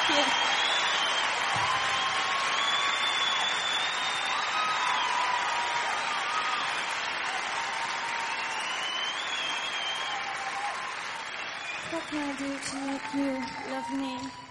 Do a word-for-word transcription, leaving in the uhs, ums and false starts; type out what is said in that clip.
you. What can I do to make you love me?